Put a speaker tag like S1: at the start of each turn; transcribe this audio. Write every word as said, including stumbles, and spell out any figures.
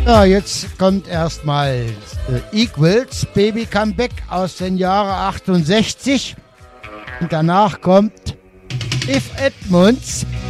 S1: Ja, jetzt kommt erstmal äh, Equals, Baby Comeback aus den Jahren achtundsechzig. Und danach kommt If Edmunds.